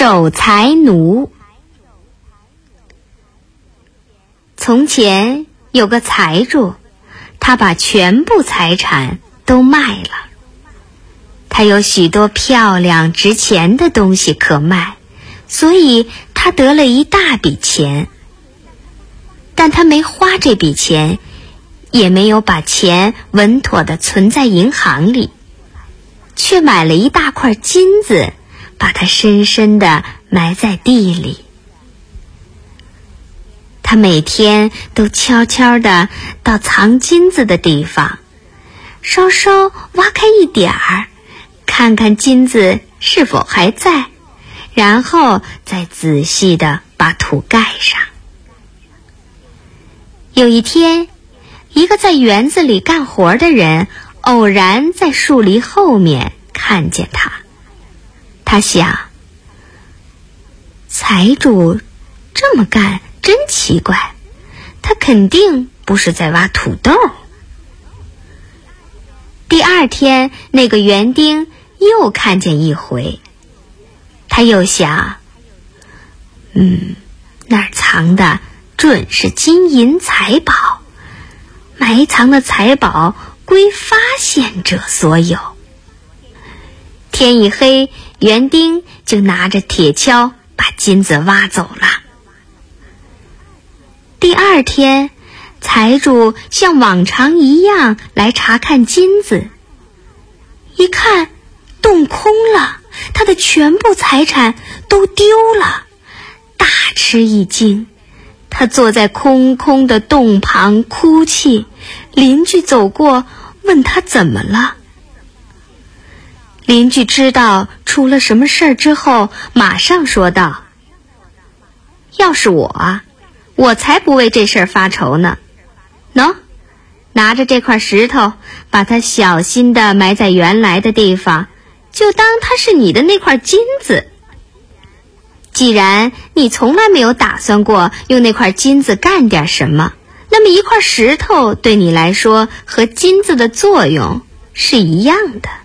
守财奴。从前有个财主，他把全部财产都卖了。他有许多漂亮值钱的东西可卖，所以他得了一大笔钱。但他没花这笔钱，也没有把钱稳妥地存在银行里，却买了一大块金子，把它深深地埋在地里。他每天都悄悄地到藏金子的地方，稍稍挖开一点儿，看看金子是否还在，然后再仔细地把土盖上。有一天，一个在园子里干活的人偶然在树篱后面看见他。他想，财主这么干真奇怪，他肯定不是在挖土豆。第二天，那个园丁又看见一回，他又想，那儿藏的准是金银财宝，埋藏的财宝归发现者所有。天一黑，园丁就拿着铁锹把金子挖走了。第二天，财主像往常一样来查看金子，一看洞空了，他的全部财产都丢了，大吃一惊。他坐在空空的洞旁哭泣，邻居走过问他怎么了。邻居知道出了什么事儿之后，马上说道：要是我才不为这事儿发愁呢。喏，拿着这块石头，把它小心地埋在原来的地方，就当它是你的那块金子。既然你从来没有打算过用那块金子干点什么，那么一块石头对你来说和金子的作用是一样的。